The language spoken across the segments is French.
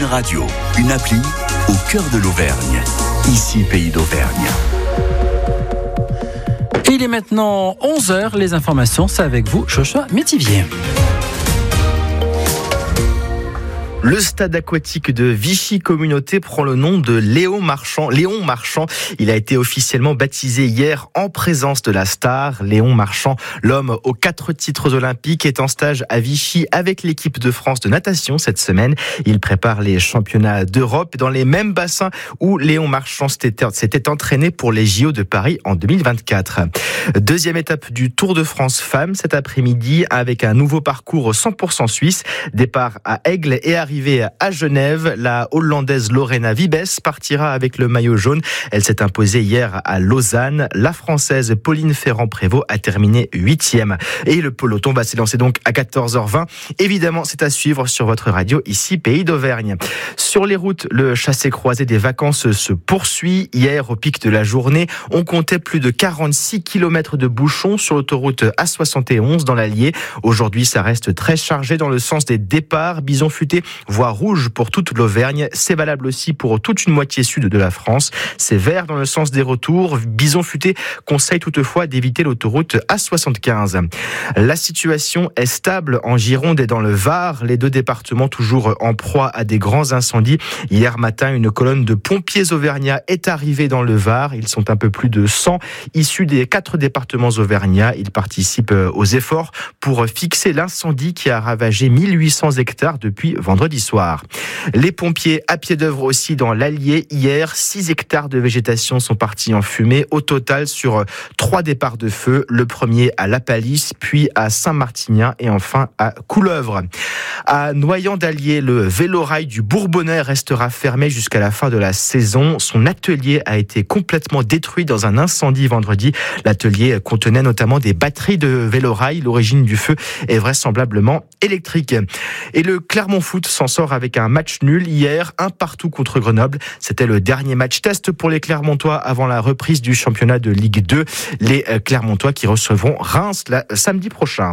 Radio, une appli au cœur de l'Auvergne. Ici, Pays d'Auvergne. Il est maintenant 11h, les informations, c'est avec vous, Joshua Métivier. Le stade aquatique de Vichy Communauté prend le nom de Léon Marchand. Il a été officiellement baptisé hier en présence de la star. Léon Marchand, l'homme aux 4 titres olympiques, est en stage à Vichy avec l'équipe de France de natation cette semaine. Il prépare les championnats d'Europe dans les mêmes bassins où Léon Marchand s'était entraîné pour les JO de Paris en 2024. Deuxième étape du Tour de France Femmes cet après-midi avec un nouveau parcours 100% suisse. Départ à Aigle et arrivée à Genève, la Hollandaise Lorena Wiebes partira avec le maillot jaune. Elle s'est imposée hier à Lausanne. La Française Pauline Ferrand-Prévot a terminé 8e. Et le peloton va s'élancer donc à 14h20. Évidemment, c'est à suivre sur votre radio, ici, Pays d'Auvergne. Sur les routes, le chassé-croisé des vacances se poursuit. Hier, au pic de la journée, on comptait plus de 46 km de bouchons sur l'autoroute A71 dans l'Allier. Aujourd'hui, ça reste très chargé dans le sens des départs. Bison futé, voie rouge pour toute l'Auvergne. C'est valable aussi pour toute une moitié sud de la France. C'est vert dans le sens des retours. Bison futé conseille toutefois d'éviter l'autoroute A75. La situation est stable en Gironde et dans le Var. Les 2 départements toujours en proie à des grands incendies. Hier matin, une colonne de pompiers auvergnats est arrivée dans le Var. Ils sont un peu plus de 100 issus des 4 départements auvergnats. Ils participent aux efforts pour fixer l'incendie qui a ravagé 1800 hectares depuis vendredi soir. Les pompiers à pied d'œuvre aussi dans l'Allier. Hier, 6 hectares de végétation sont partis en fumée. Au total, sur 3 départs de feu. Le premier à La Palisse, puis à Saint-Martinien et enfin à Couleuvre. À Noyant-d'Allier, le vélorail du Bourbonnais restera fermé jusqu'à la fin de la saison. Son atelier a été complètement détruit dans un incendie vendredi. L'atelier contenait notamment des batteries de vélorail. L'origine du feu est vraisemblablement électrique. Et le Clermont Foot s'en sort avec un match nul hier, 1-1 contre Grenoble. C'était le dernier match test pour les Clermontois avant la reprise du championnat de Ligue 2. Les Clermontois qui recevront Reims samedi prochain.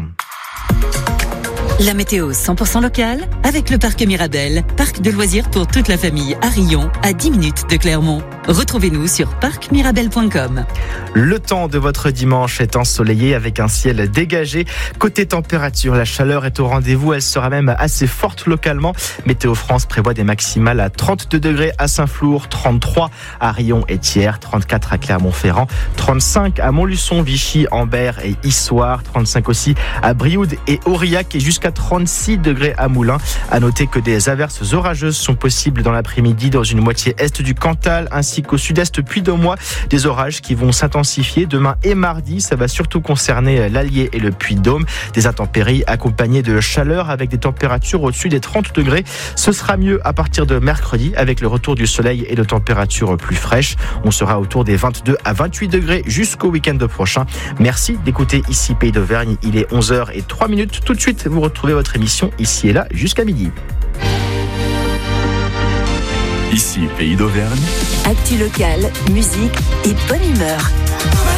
La météo 100% locale avec le parc Mirabel, parc de loisirs pour toute la famille à Rion, à 10 minutes de Clermont. Retrouvez-nous sur parcmirabel.com. Le temps de votre dimanche est ensoleillé avec un ciel dégagé. Côté température, la chaleur est au rendez-vous. Elle sera même assez forte localement. Météo France prévoit des maximales à 32 degrés à Saint-Flour, 33 à Rion et Thiers, 34 à Clermont-Ferrand, 35 à Montluçon, Vichy, Ambert et Issoire, 35 aussi à Brioude et Aurillac et jusqu'à 36 degrés à Moulins. À noter que des averses orageuses sont possibles dans l'après-midi dans une moitié est du Cantal ainsi qu'au sud-est Puy-de-Dôme. Des orages qui vont s'intensifier demain et mardi. Ça va surtout concerner l'Allier et le Puy-de-Dôme. Des intempéries accompagnées de chaleur avec des températures au-dessus des 30 degrés. Ce sera mieux à partir de mercredi avec le retour du soleil et de températures plus fraîches. On sera autour des 22 à 28 degrés jusqu'au week-end prochain. Merci d'écouter ici Pays d'Auvergne. Il est 11h03. Tout de suite, vous retrouvez votre émission ici et là jusqu'à midi. Ici, Pays d'Auvergne. Actu local, musique et bonne humeur.